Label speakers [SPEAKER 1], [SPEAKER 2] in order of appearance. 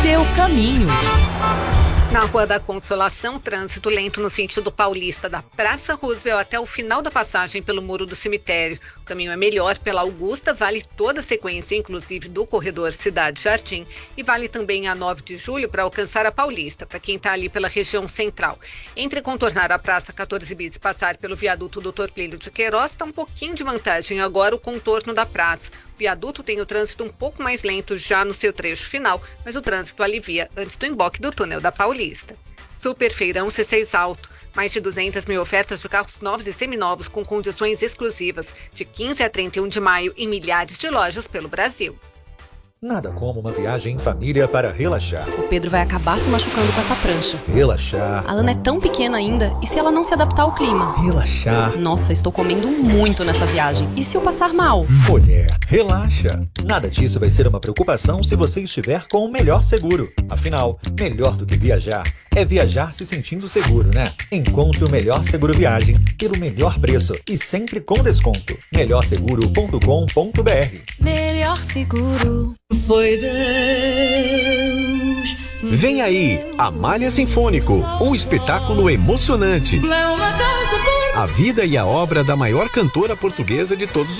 [SPEAKER 1] seu caminho.
[SPEAKER 2] Na Rua da Consolação, trânsito lento no sentido paulista da Praça Roosevelt até o final da passagem pelo Muro do Cemitério. O caminho é melhor pela Augusta, vale toda a sequência, inclusive do corredor Cidade Jardim, e vale também a 9 de julho para alcançar a Paulista, para quem está ali pela região central. Entre contornar a Praça 14 Bis e passar pelo viaduto Dr. Plínio de Queiroz, está um pouquinho de vantagem agora o contorno da praça. O viaduto tem o trânsito um pouco mais lento já no seu trecho final, mas o trânsito alivia antes do emboque do túnel da Paulista. Super Feirão C6 Alto. Mais de 200 mil ofertas de carros novos e seminovos com condições exclusivas, de 15 a 31 de maio em milhares de lojas pelo Brasil.
[SPEAKER 3] Nada como uma viagem em família para relaxar.
[SPEAKER 1] O Pedro vai acabar se machucando com essa prancha.
[SPEAKER 3] Relaxar.
[SPEAKER 1] A Ana é tão pequena ainda, e se ela não se adaptar ao clima?
[SPEAKER 3] Relaxar.
[SPEAKER 1] Nossa, estou comendo muito nessa viagem. E se eu passar mal?
[SPEAKER 3] Mulher, relaxa. Nada disso vai ser uma preocupação se você estiver com o melhor seguro. Afinal, melhor do que viajar é viajar se sentindo seguro, né? Encontre o melhor seguro viagem pelo melhor preço e sempre com desconto. melhorseguro.com.br.
[SPEAKER 4] Melhor seguro foi Deus.
[SPEAKER 5] Vem aí, Amália Sinfônico, um espetáculo emocionante. A vida e a obra da maior cantora portuguesa de todos os